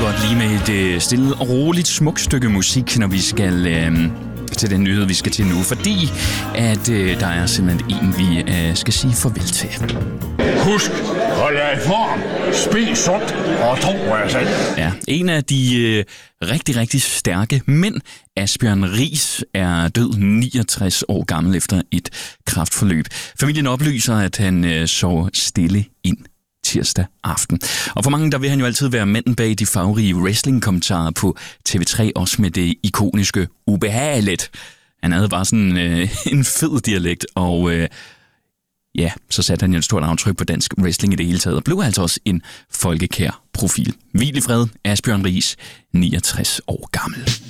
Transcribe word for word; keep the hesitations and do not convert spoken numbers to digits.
godt lige med et øh, stille og roligt smukt stykke musik, når vi skal øh, til den nyhed, vi skal til nu. Fordi at øh, der er simpelthen en, vi øh, skal sige farvel til. Husk, hold jer i form, spis sundt og tro på jer selv. Ja, en af de øh, rigtig, rigtig stærke mænd, Asbjørn Riis, er død niogtres år gammel efter et kræftforløb. Familien oplyser, at han øh, sov stille ind tirsdag aften. Og for mange, der vil han jo altid være manden bag de farverige wrestling-kommentarer på T V tre, også med det ikoniske ubehageligt. Han havde bare sådan øh, en fed dialekt, og øh, ja, så satte han jo et stort aftryk på dansk wrestling i det hele taget, og blev altså også en folkekær profil. Hvil i fred, Asbjørn Riis, niogtres år gammel.